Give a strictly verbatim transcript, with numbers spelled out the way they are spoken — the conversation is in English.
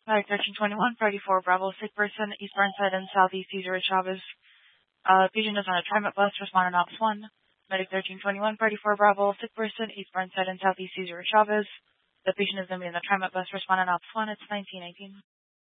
Medic thirteen twenty-one, Friday four Bravo, sick person, East Burnside and Southeast Cesar Chavez. Uh, patient is on a TriMet bus, responding Ops one. Medic thirteen twenty-one, Friday four Bravo, sick person, East Burnside and Southeast Cesar Chavez. The patient is going to be in the TriMet bus, responding Ops one. It's nineteen nineteen.